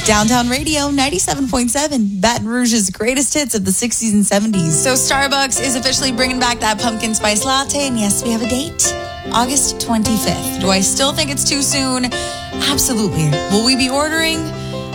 Downtown Radio 97.7, Baton Rouge's greatest hits of the 60s and 70s. So Starbucks is officially bringing back that pumpkin spice latte, and yes, we have a date, August 25th. Do I still think it's too soon? Absolutely. Will we be ordering?